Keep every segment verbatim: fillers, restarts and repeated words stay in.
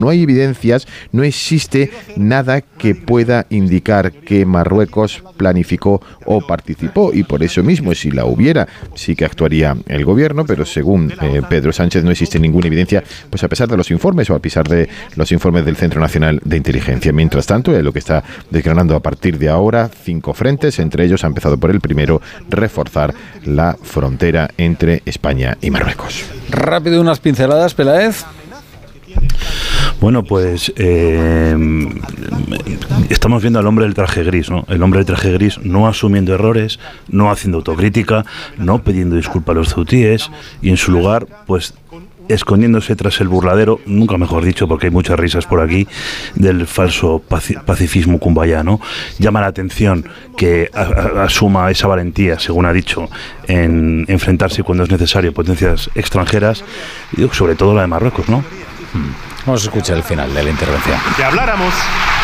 No hay evidencias, no existe nada que pueda indicar que Marruecos planificó o participó, y por eso mismo, si la hubiera, sí que actuaría el gobierno, pero según eh, Pedro Sánchez no existe ninguna evidencia, pues a pesar de los informes o a pesar de los informes del Centro Nacional de Inteligencia. Mientras tanto, es lo que está desgranando a partir de ahora cinco frentes, entre ellos ha empezado por el primero, reforzar la frontera entre España y Marruecos. Rápido, unas pinceladas, Peláez. Bueno, pues eh, estamos viendo al hombre del traje gris, ¿no? El hombre del traje gris no asumiendo errores, no haciendo autocrítica, no pidiendo disculpas a los ceutíes y en su lugar, pues escondiéndose tras el burladero, nunca mejor dicho, porque hay muchas risas por aquí, del falso pacifismo cumbayano. Llama la atención que a, a, asuma esa valentía, según ha dicho, en enfrentarse cuando es necesario a potencias extranjeras, y sobre todo la de Marruecos, ¿no? Vamos a escuchar el final de la intervención. Que habláramos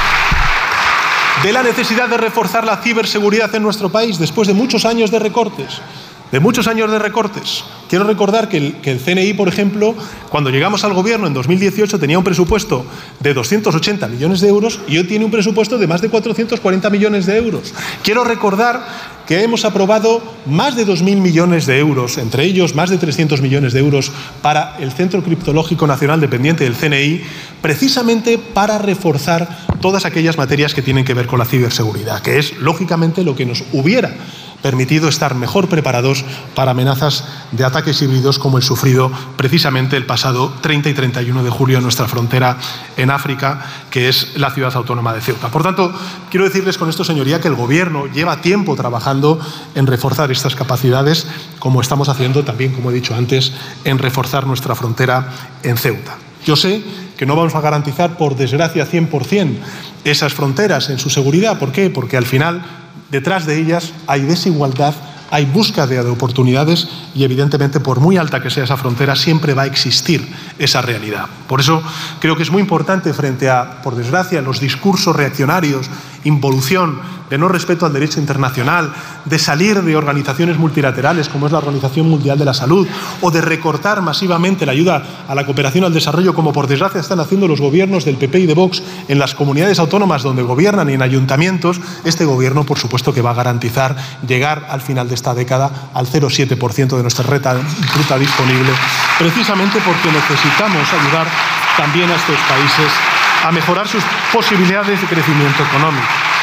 de la necesidad de reforzar la ciberseguridad en nuestro país después de muchos años de recortes. De muchos años de recortes. Quiero recordar que el, que el C N I, por ejemplo, cuando llegamos al gobierno en dos mil dieciocho tenía un presupuesto de doscientos ochenta millones de euros y hoy tiene un presupuesto de más de cuatrocientos cuarenta millones de euros. Quiero recordar que hemos aprobado más de dos mil millones de euros, entre ellos más de trescientos millones de euros para el Centro Criptológico Nacional dependiente del C N I, precisamente para reforzar todas aquellas materias que tienen que ver con la ciberseguridad, que es, lógicamente, lo que nos hubiera permitido estar mejor preparados para amenazas de ataques híbridos como el sufrido precisamente el pasado treinta y treinta y uno de julio en nuestra frontera en África, que es la ciudad autónoma de Ceuta. Por tanto, quiero decirles con esto, señoría, que el Gobierno lleva tiempo trabajando en reforzar estas capacidades, como estamos haciendo también, como he dicho antes, en reforzar nuestra frontera en Ceuta. Yo sé que no vamos a garantizar, por desgracia, cien por cien esas fronteras en su seguridad. ¿Por qué? Porque al final, detrás de ellas hay desigualdad, hay búsqueda de oportunidades y, evidentemente, por muy alta que sea esa frontera, siempre va a existir esa realidad. Por eso creo que es muy importante, frente a, por desgracia, los discursos reaccionarios, involución, de no respeto al derecho internacional, de salir de organizaciones multilaterales como es la Organización Mundial de la Salud, o de recortar masivamente la ayuda a la cooperación al desarrollo, como por desgracia están haciendo los gobiernos del P P y de Vox en las comunidades autónomas donde gobiernan y en ayuntamientos. Este gobierno, por supuesto, que va a garantizar llegar al final de esta década al cero coma siete por ciento de nuestra ruta disponible, precisamente porque necesitamos ayudar también a estos países a mejorar sus posibilidades de crecimiento económico.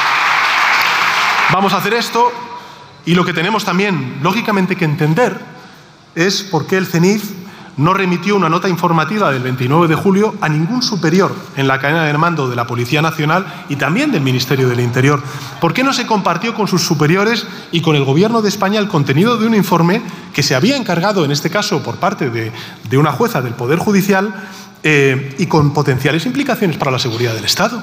Vamos a hacer esto, y lo que tenemos también, lógicamente, que entender es por qué el C N I F no remitió una nota informativa del veintinueve de julio a ningún superior en la cadena de mando de la Policía Nacional y también del Ministerio del Interior. ¿Por qué no se compartió con sus superiores y con el Gobierno de España el contenido de un informe que se había encargado, en este caso por parte de, de una jueza del Poder Judicial, eh, y con potenciales implicaciones para la seguridad del Estado?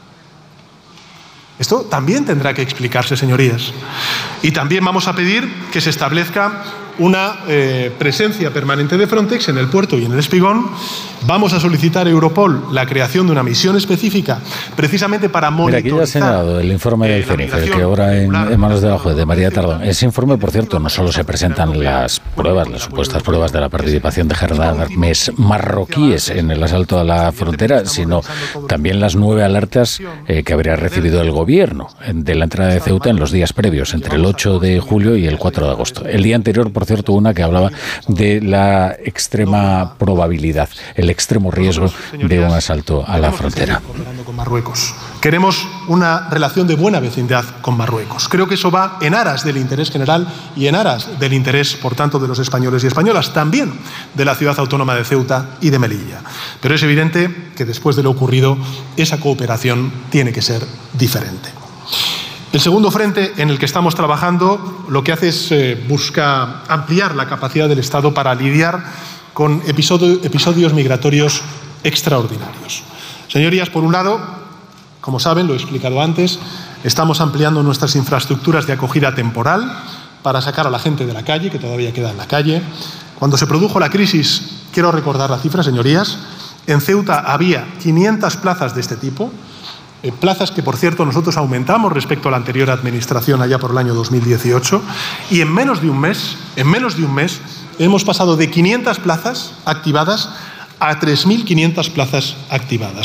Esto también tendrá que explicarse, señorías. Y también vamos a pedir que se establezca una eh, presencia permanente de Frontex en el puerto y en el espigón. Vamos a solicitar a Europol la creación de una misión específica precisamente para monitorizar. Mira, aquí ya se ha dado el informe del C N I F, el que ahora en, en manos de la juez, de María Tardón. Ese informe, por cierto, no solo se presentan las pruebas, las supuestas pruebas de la participación de gendarmes marroquíes en el asalto a la frontera, sino también las nueve alertas eh, que habría recibido el gobierno de la entrada de Ceuta en los días previos, entre el ocho de julio y el cuatro de agosto. El día anterior, por cierto, una que hablaba de la extrema probabilidad, el extremo riesgo de un asalto a la frontera. Con Marruecos. Queremos una relación de buena vecindad con Marruecos. Creo que eso va en aras del interés general y en aras del interés, por tanto, de los españoles y españolas, también de la ciudad autónoma de Ceuta y de Melilla. Pero es evidente que después de lo ocurrido, esa cooperación tiene que ser diferente. El segundo frente en el que estamos trabajando lo que hace es eh, busca ampliar la capacidad del Estado para lidiar con episodio, episodios migratorios extraordinarios. Señorías, por un lado, como saben, lo he explicado antes, estamos ampliando nuestras infraestructuras de acogida temporal para sacar a la gente de la calle, que todavía queda en la calle. Cuando se produjo la crisis, quiero recordar la cifra, señorías, en Ceuta había quinientas plazas de este tipo, Eh, plazas que, por cierto, nosotros aumentamos respecto a la anterior administración allá por el año dos mil dieciocho, y en menos de un mes, en menos de un mes, hemos pasado de quinientas plazas activadas a tres mil quinientas plazas activadas.